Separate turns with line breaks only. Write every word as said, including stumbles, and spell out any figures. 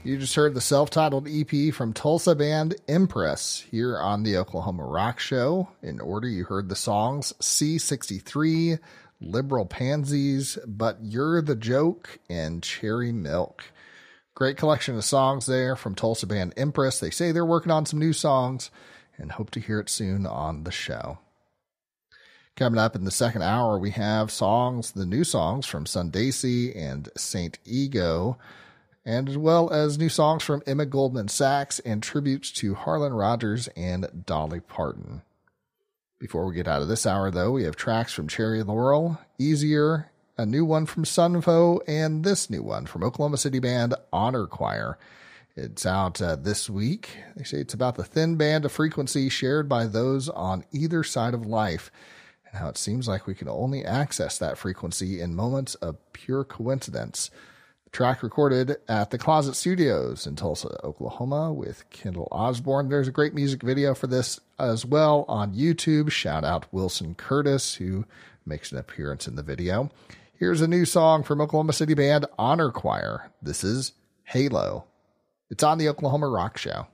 You just heard the self-titled E P from Tulsa band Empress here on the Oklahoma Rock Show. In order, you heard the songs C sixty-three, Liberal Pansies, But You're the Joke, and Cherry Milk. Great collection of songs there from Tulsa band Empress. They say they're working on some new songs and hope to hear it soon on the show. Coming up in the second hour, we have songs, the new songs from Sundacy and Saint Ego, and as well as new songs from Emma Goldman Sachs and tributes to Harlan Rogers and Dolly Parton. Before we get out of this hour, though, we have tracks from Cherry Laurel, Easier, a new one from Sunvo, and this new one from Oklahoma City band Honor Choir. It's out uh, this week. They say it's about the thin band of frequency shared by those on either side of life, and how it seems like we can only access that frequency in moments of pure coincidence. Track recorded at the Closet Studios in Tulsa, Oklahoma with Kendall Osborne. There's a great music video for this as well on YouTube. Shout out Wilson Curtis, who makes an appearance in the video. Here's a new song from Oklahoma City band Honor Choir. This is Halo. It's on the Oklahoma Rock Show.